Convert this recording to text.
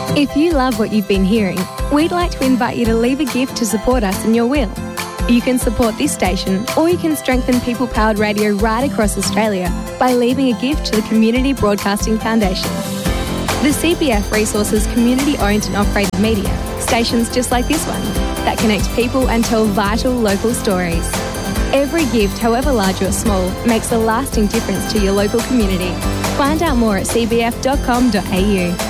If you love what you've been hearing, we'd like to invite you to leave a gift to support us in your will. You can support this station, or you can strengthen people-powered radio right across Australia by leaving a gift to the Community Broadcasting Foundation. The CBF resources community-owned and operated media, stations just like this one, that connect people and tell vital local stories. Every gift, however large or small, makes a lasting difference to your local community. Find out more at cbf.com.au.